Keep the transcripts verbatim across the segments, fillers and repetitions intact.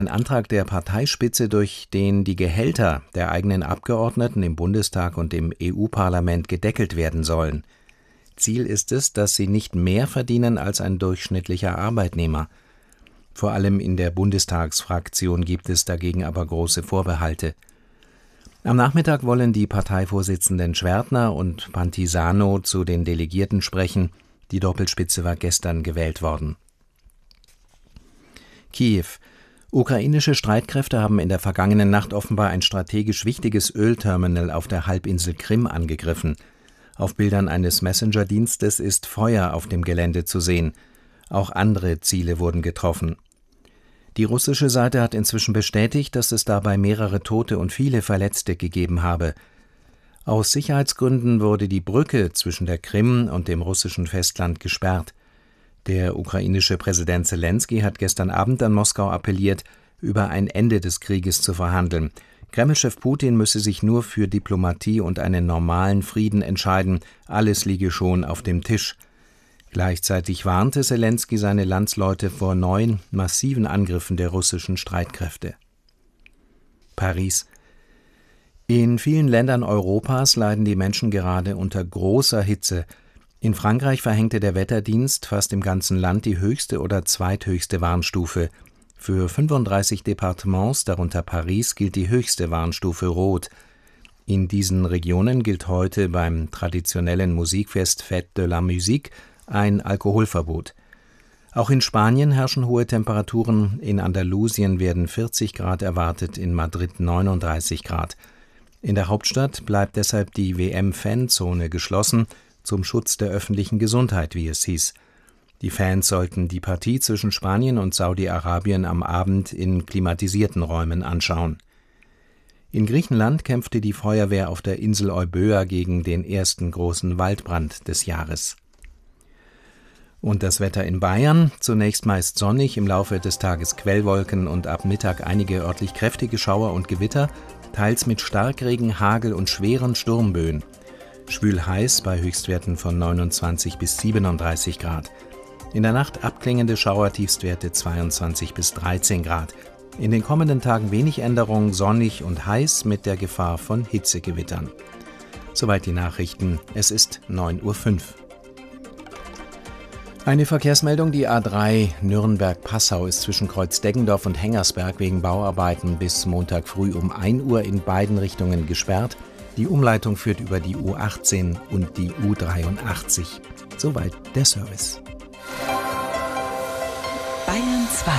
Ein Antrag der Parteispitze, durch den die Gehälter der eigenen Abgeordneten im Bundestag und im E U-Parlament gedeckelt werden sollen. Ziel ist es, dass sie nicht mehr verdienen als ein durchschnittlicher Arbeitnehmer. Vor allem in der Bundestagsfraktion gibt es dagegen aber große Vorbehalte. Am Nachmittag wollen die Parteivorsitzenden Schwertner und Pantisano zu den Delegierten sprechen. Die Doppelspitze war gestern gewählt worden. Kiew. Ukrainische Streitkräfte haben in der vergangenen Nacht offenbar ein strategisch wichtiges Ölterminal auf der Halbinsel Krim angegriffen. Auf Bildern eines Messenger-Dienstes ist Feuer auf dem Gelände zu sehen. Auch andere Ziele wurden getroffen. Die russische Seite hat inzwischen bestätigt, dass es dabei mehrere Tote und viele Verletzte gegeben habe. Aus Sicherheitsgründen wurde die Brücke zwischen der Krim und dem russischen Festland gesperrt. Der ukrainische Präsident Selenskyj hat gestern Abend an Moskau appelliert, über ein Ende des Krieges zu verhandeln. Kremlchef Putin müsse sich nur für Diplomatie und einen normalen Frieden entscheiden, alles liege schon auf dem Tisch. Gleichzeitig warnte Selenskyj seine Landsleute vor neuen, massiven Angriffen der russischen Streitkräfte. Paris. In vielen Ländern Europas leiden die Menschen gerade unter großer Hitze. In Frankreich verhängte der Wetterdienst fast im ganzen Land die höchste oder zweithöchste Warnstufe. Für fünfunddreißig Departements, darunter Paris, gilt die höchste Warnstufe Rot. In diesen Regionen gilt heute beim traditionellen Musikfest Fête de la Musique ein Alkoholverbot. Auch in Spanien herrschen hohe Temperaturen, in Andalusien werden vierzig Grad erwartet, in Madrid neununddreißig Grad. In der Hauptstadt bleibt deshalb die W M-Fanzone geschlossen, zum Schutz der öffentlichen Gesundheit, wie es hieß. Die Fans sollten die Partie zwischen Spanien und Saudi-Arabien am Abend in klimatisierten Räumen anschauen. In Griechenland kämpfte die Feuerwehr auf der Insel Euböa gegen den ersten großen Waldbrand des Jahres. Und das Wetter in Bayern: zunächst meist sonnig, im Laufe des Tages Quellwolken und ab Mittag einige örtlich kräftige Schauer und Gewitter, teils mit Starkregen, Hagel und schweren Sturmböen. Schwül heiß bei Höchstwerten von neunundzwanzig bis siebenunddreißig Grad. In der Nacht abklingende Schauertiefstwerte zweiundzwanzig bis dreizehn Grad. In den kommenden Tagen wenig Änderung, sonnig und heiß mit der Gefahr von Hitzegewittern. Soweit die Nachrichten. Es ist neun Uhr fünf. Eine Verkehrsmeldung: Die A drei Nürnberg-Passau ist zwischen Kreuz-Deggendorf und Hengersberg wegen Bauarbeiten bis Montag früh um ein Uhr in beiden Richtungen gesperrt. Die Umleitung führt über die U achtzehn und die U dreiundachtzig. Soweit der Service. Bayern zwei.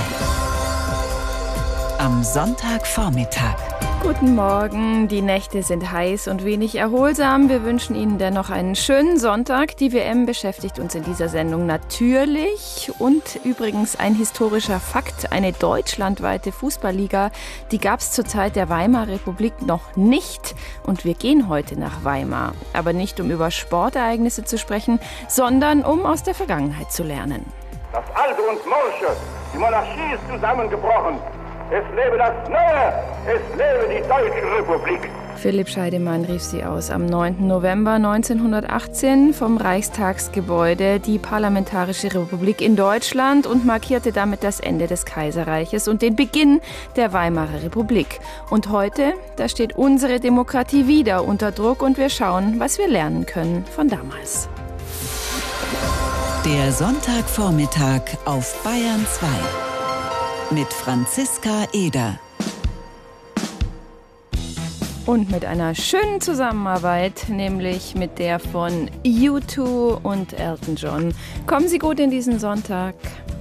Am Sonntagvormittag. Guten Morgen, die Nächte sind heiß und wenig erholsam. Wir wünschen Ihnen dennoch einen schönen Sonntag. Die W M beschäftigt uns in dieser Sendung natürlich. Und übrigens ein historischer Fakt: Eine deutschlandweite Fußballliga, die gab es zur Zeit der Weimarer Republik noch nicht. Und wir gehen heute nach Weimar. Aber nicht, um über Sportereignisse zu sprechen, sondern um aus der Vergangenheit zu lernen. Das Alte und Morsche, die Monarchie ist zusammengebrochen. Es lebe das Neue, es lebe die Deutsche Republik. Philipp Scheidemann rief sie aus am neunten November neunzehnhundertachtzehn vom Reichstagsgebäude, die Parlamentarische Republik in Deutschland, und markierte damit das Ende des Kaiserreiches und den Beginn der Weimarer Republik. Und heute, da steht unsere Demokratie wieder unter Druck, und wir schauen, was wir lernen können von damals. Der Sonntagvormittag auf Bayern zwei. Mit Franziska Eder. Und mit einer schönen Zusammenarbeit, nämlich mit der von U zwei und Elton John. Kommen Sie gut in diesen Sonntag.